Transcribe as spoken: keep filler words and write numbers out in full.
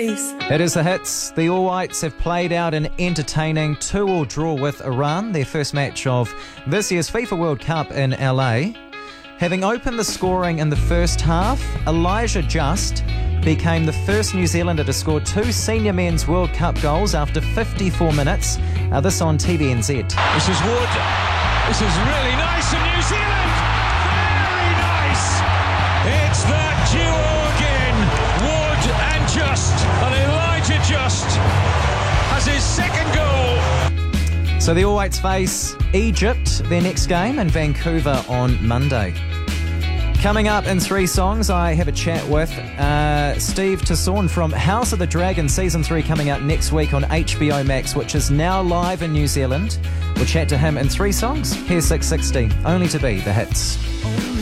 News. It is the hits. The All Whites have played out an entertaining two-all draw with Iran, their first match of this year's FIFA World Cup in L A. Having opened the scoring in the first half, Elijah Just became the first New Zealander to score two senior men's World Cup goals after fifty-four minutes. Uh, this on T V N Z. This is Wood. This is really nice in New Zealand. Very nice. It's that duo again. Wood and Just. And Elijah Just has his second goal. So the All Whites face Egypt, their next game, in Vancouver on Monday. Coming up in three songs, I have a chat with uh, Steve Tassaun from House of the Dragon, Season three coming out next week on H B O Max, which is now live in New Zealand. We'll chat to him in three songs. Here's six sixty, only to be the hits.